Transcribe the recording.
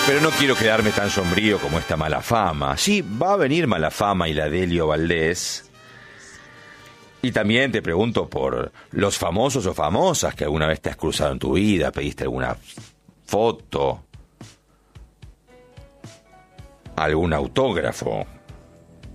Pero no quiero quedarme tan sombrío como esta mala fama. Sí, va a venir mala fama y la de Elio Valdés. Y también te pregunto por los famosos o famosas que alguna vez te has cruzado en tu vida, pediste alguna foto, algún autógrafo.